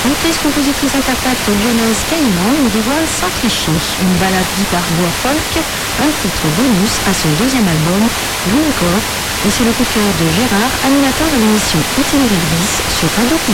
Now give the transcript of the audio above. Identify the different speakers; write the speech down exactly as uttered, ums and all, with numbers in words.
Speaker 1: Autrice, compositrice, interprète lyonnaise Caïman nous dévoile Sans tricher, une balade guitare voix folk, un titre bonus à son deuxième album, Blue Encore, et c'est le coup de cœur de Gérard, animateur de l'émission Itinéraire dix sur Radio Couleur.